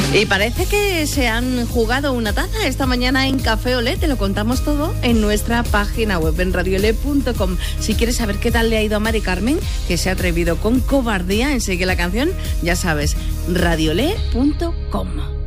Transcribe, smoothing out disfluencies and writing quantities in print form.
Y parece que se han jugado una taza esta mañana en Café Olé. Te lo contamos todo en nuestra página web, en radiolé.com. Si quieres saber qué tal le ha ido a Mari Carmen, que se ha atrevido con cobardía en seguir la canción, ya sabes, radiolé.com.